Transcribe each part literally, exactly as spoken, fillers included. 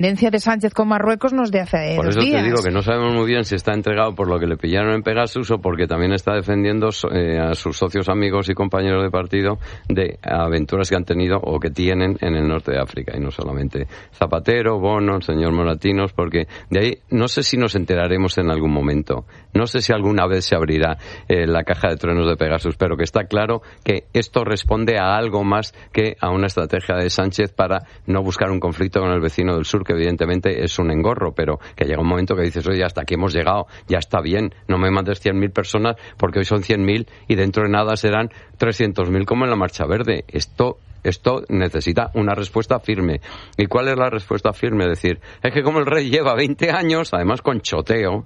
de Sánchez con Marruecos nos de hace por dos eso días. te digo que no sabemos muy bien si está entregado por lo que le pillaron en Pegasus o porque también está defendiendo eh, a sus socios, amigos y compañeros de partido de aventuras que han tenido o que tienen en el norte de África, y no solamente Zapatero, Bono, el señor Moratinos, porque de ahí no sé si nos enteraremos en algún momento, no sé si alguna vez se abrirá eh, la caja de truenos de Pegasus, pero que está claro que esto responde a algo más que a una estrategia de Sánchez para no buscar un conflicto con el vecino del sur, que evidentemente es un engorro, pero que llega un momento que dices, oye, hasta aquí hemos llegado, ya está bien, no me mandes cien mil personas porque hoy son cien mil y dentro de nada serán trescientos mil como en la Marcha Verde. Esto Esto necesita una respuesta firme. ¿Y cuál es la respuesta firme? Es decir, es que como el rey lleva veinte años, además con choteo,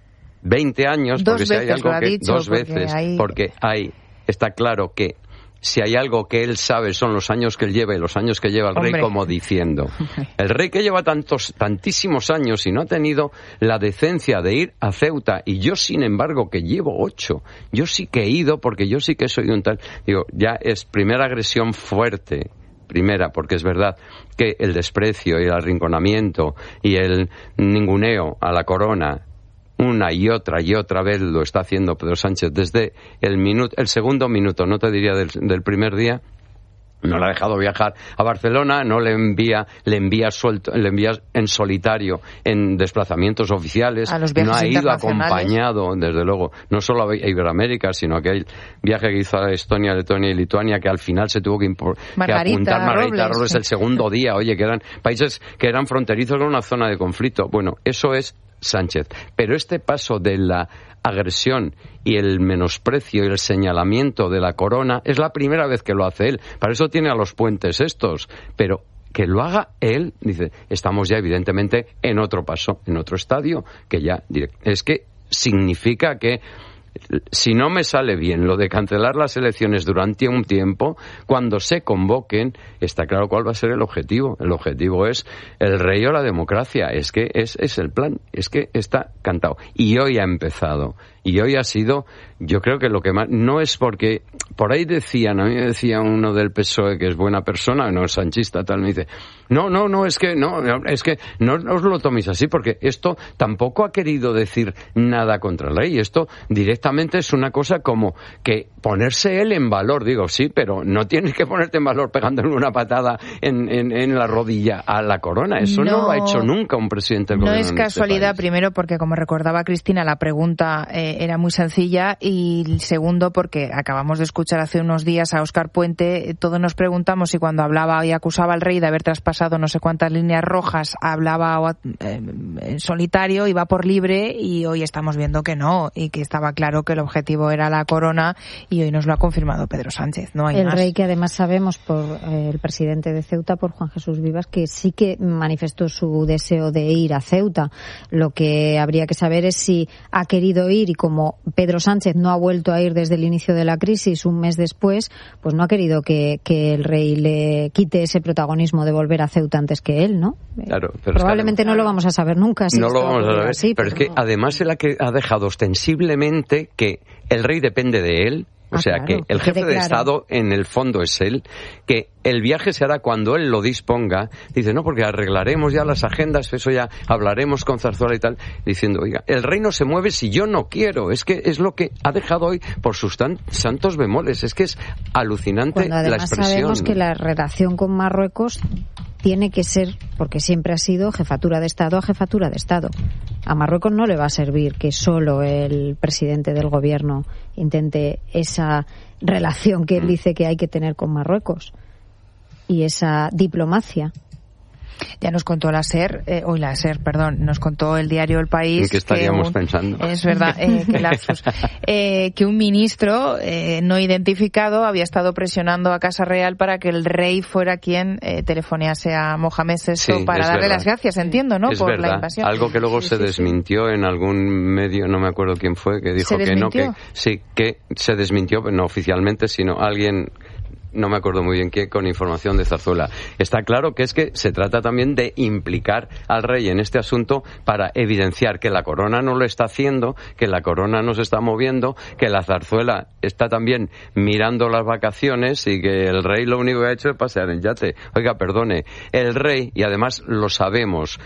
veinte años, dos porque si hay algo lo ha que dicho, dos porque veces, hay... porque hay, está claro que si hay algo que él sabe son los años que él lleva y los años que lleva el Hombre. rey, como diciendo, el rey que lleva tantos tantísimos años y no ha tenido la decencia de ir a Ceuta, y yo sin embargo que llevo ocho, yo sí que he ido porque yo sí que soy un tal, digo, ya es primera agresión fuerte. Primera, porque es verdad que el desprecio y el arrinconamiento y el ninguneo a la corona una y otra y otra vez lo está haciendo Pedro Sánchez desde el minuto, el segundo minuto, no te diría del, del primer día. No le ha dejado viajar a Barcelona, no le envía, le envía suelto, le envía en solitario en desplazamientos oficiales, a los no ha ido internacionales. Acompañado, desde luego, no solo a Iberoamérica, sino aquel viaje que hizo a Estonia, Letonia y Lituania, que al final se tuvo que, impor, Margarita que apuntar Margarita Robles, Robles sí. el segundo día, oye, que eran países que eran fronterizos con una zona de conflicto. Bueno, eso es Sánchez. Pero este paso de la agresión y el menosprecio y el señalamiento de la corona es la primera vez que lo hace él. Para eso tiene a los puentes estos. Pero que lo haga él, dice, estamos ya evidentemente en otro paso, en otro estadio, que ya es que significa que si no me sale bien lo de cancelar las elecciones durante un tiempo, cuando se convoquen, está claro cuál va a ser el objetivo. El objetivo es el rey o la democracia. Es que es, es el plan, es que está cantado. Y hoy ha empezado. Y hoy ha sido, yo creo que lo que más, no es porque, por ahí decían, a mí me decía uno del P S O E que es buena persona, no es sanchista, tal, me dice, no, no, no, es que no, es que no, no os lo toméis así, porque esto tampoco ha querido decir nada contra el rey, esto directamente es una cosa como que ponerse él en valor, digo, sí, pero no tienes que ponerte en valor pegándole una patada en, en, en la rodilla a la corona, eso no, no lo ha hecho nunca un presidente del no gobierno. No es en casualidad, este primero porque, como recordaba Cristina, la pregunta eh, era muy sencilla, y segundo porque acabamos de escuchar hace unos días a Óscar Puente, todos nos preguntamos si cuando hablaba y acusaba al rey de haber traspasado no sé cuántas líneas rojas, hablaba eh, en solitario, iba por libre, y hoy estamos viendo que no, y que estaba claro que el objetivo era la corona, y hoy nos lo ha confirmado Pedro Sánchez, no hay el más. rey, que además sabemos por eh, el presidente de Ceuta, por Juan Jesús Vivas, que sí que manifestó su deseo de ir a Ceuta. Lo que habría que saber es si ha querido ir, y como Pedro Sánchez no ha vuelto a ir desde el inicio de la crisis, un mes después, pues no ha querido que, que el rey le quite ese protagonismo de volver a Ceuta antes que él, ¿no? Claro, pero probablemente no lo vamos a saber nunca. Si no lo vamos a saber, así, pero, pero es que no. además él ha, que, ha dejado ostensiblemente que el rey depende de él. O ah, sea, claro, que el jefe claro. de Estado en el fondo es él, que el viaje se hará cuando él lo disponga. Dice, no, porque arreglaremos ya las agendas, eso ya hablaremos con Zarzuela y tal, diciendo, oiga, el rey no se mueve si yo no quiero. Es que es lo que ha dejado hoy por sus tan, santos bemoles. Es que es alucinante Cuando además la expresión. Sabemos que la relación con Marruecos tiene que ser, porque siempre ha sido jefatura de Estado a jefatura de Estado. A Marruecos no le va a servir que solo el presidente del gobierno intente esa relación que él dice que hay que tener con Marruecos y esa diplomacia. Ya nos contó la SER, eh, hoy la SER, perdón, nos contó el diario El País. ¿En qué estaríamos que un, pensando? Es verdad, eh, que, lapsus, eh, que un ministro eh, no identificado había estado presionando a Casa Real para que el rey fuera quien eh, telefonease a Mohamed sexto sí, para darle verdad. las gracias, entiendo, ¿no? Es por verdad. la invasión. Algo que luego sí, se sí, desmintió sí. en algún medio, no me acuerdo quién fue, que dijo que no, que sí, que se desmintió, no oficialmente, sino alguien no me acuerdo muy bien qué, con información de Zarzuela. Está claro que es que se trata también de implicar al rey en este asunto para evidenciar que la corona no lo está haciendo, que la corona no se está moviendo, que la zarzuela está también mirando las vacaciones y que el rey lo único que ha hecho es pasear en yate. Oiga, perdone, el rey, y además lo sabemos,